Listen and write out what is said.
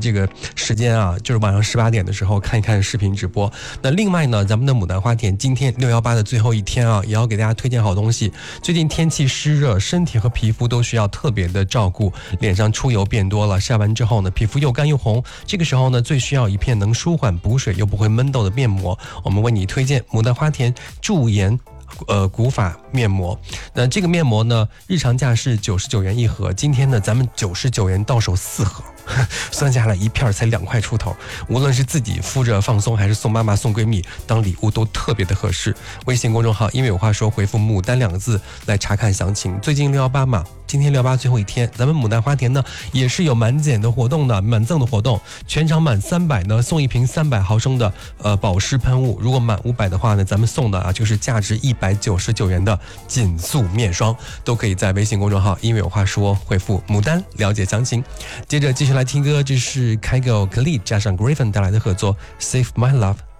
这个时间啊，就是晚上18点的时候看一看视频直播。那另外呢，咱们的牡丹花田今天618的最后一天啊，也要给大家推荐好东西。最近天气湿热，身体和皮肤都需要特别的照顾，脸上出油变多了，晒完之后呢，皮肤又干又红，这个时候呢，最需要一片能舒缓补水又不会闷痘的面膜。我们为你推荐牡丹花田驻颜古法面膜。那这个面膜呢，日常价是99元一盒，今天呢咱们99元到手4盒，算下来一片才2块出头，无论是自己敷着放松，还是送妈妈送闺蜜当礼物都特别的合适。微信公众号因为有话说，回复牡丹2个字来查看详情。最近618嘛，今天618最后一天，咱们牡丹花田呢也是有满减的活动的，满赠的活动，全场满300呢送一瓶300毫升的保湿喷雾，如果满500的话呢，咱们送的啊就是价值199元的紧速面霜，都可以在微信公众号因为有话说回复牡丹了解详情。接着继续来听歌，这是 Kygo Khalid 加上 Griffin 带来的合作 Save My Love。